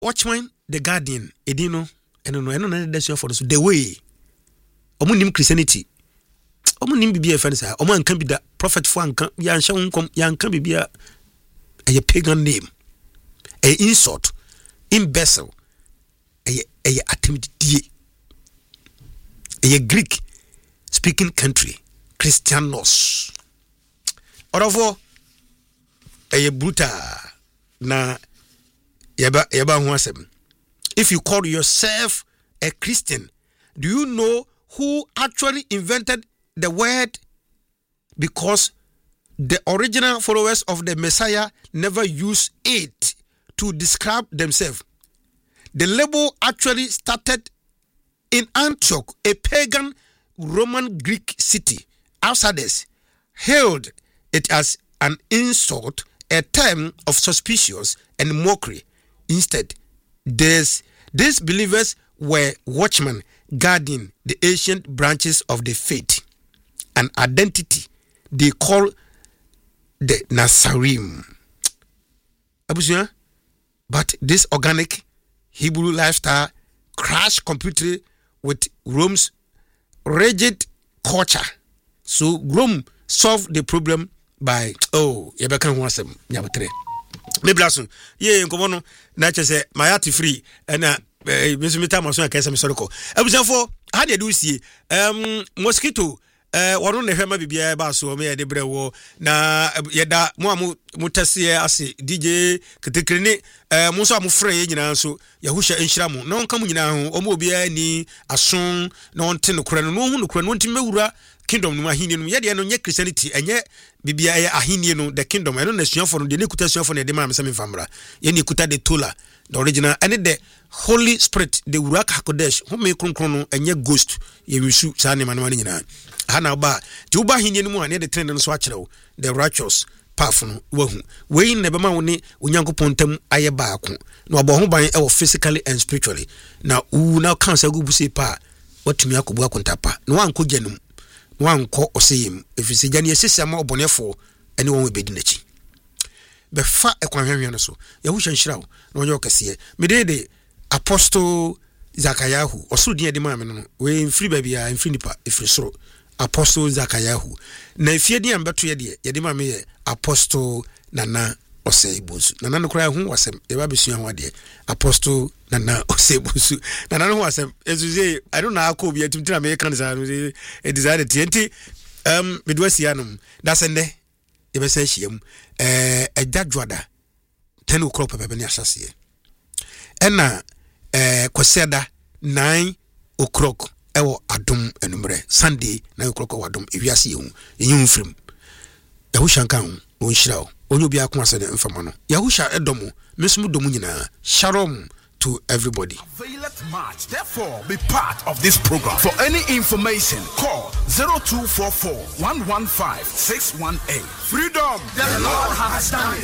Watchman the Guardian edino eno na desio for so the way omo nim Christianity omo nim bibia fa nsa omo anka bi da prophet fo anka ya nhye wonkom ya anka bibia a pagan name a insult imbecile a atemdie a Greek speaking country Christianos orofo a brutal na yaba ho asem. If you call yourself a Christian, do you know who actually invented the word? Because the original followers of the Messiah never used it to describe themselves. The label actually started in Antioch, a pagan Roman Greek city. Outsiders hailed it as an insult, a term of suspicious and mockery. Instead, these believers were watchmen guarding the ancient branches of the faith, an identity they call the Nazarene. But this organic Hebrew lifestyle crashed completely with Rome's rigid culture. So Rome solved the problem by Meblaso, ye nkomono na chese mayati free na mesumita maso akese mesoreko. Abusafo ha de do sie mosquito wono ne hwema bibia ba so me de brewo na yeda mo mutase ase DJ ketekrene mo so amofre ye nyina so yahusha enhira mo na onka mo nyina ho omo obia ni ason na onte no kura no hu no kura no onti mewura kingdom no ahini no yede no nye Christianity enye bibia ye ahini no the kingdom eno na suafo no de ne kuta suafo no de ma me famra ye ne kuta de tola the original and the Holy Spirit the Ruach HaKodesh ho me kronkron no enye ghost ye wisu sa ne manama nyina hana ba ti uba ahini no mu ane de trend no so akere the righteous path no wahu we ne be ma wo ne onyankopon tam aye baako na obo ho ban e physically and spiritually na na cancer go bu se pa watumi akobu akontapa na wanko gyanum wanko oseyim efisi gyan yesesama obonefo ene won webedi nachi be fa ekwanhwenhwe no so yahusha nhyirawo na onye okese medede apostle Zakayahu osudi ede ma me no we mfiri babia mfiri nipa efiri soro apostle Zakayahu na efiedi ambeto yede ma me ye apostle Nana Oseibusu Nana no kra hu wasem e ba besua ho ade apostle Nana Oseibusu Nana no wasem ezuze I don't know how ko bia tumtira me kan sa no e desire TNT midwasianum da sende e be sa hiem ejadwada 10 o'clock pepe ne asase ena kwaseda 9 o'clock ewo adom enumre Sunday 9 o'clock ewo adom ewiase yehu enyum frim yahusha kan on shirawo onyo bia ko asede mfama no yahusha edomo mesum domu nyina shalom to everybody. March, therefore, be part of this program. For any information, call 0244 115 618. Freedom, the Lord has done it.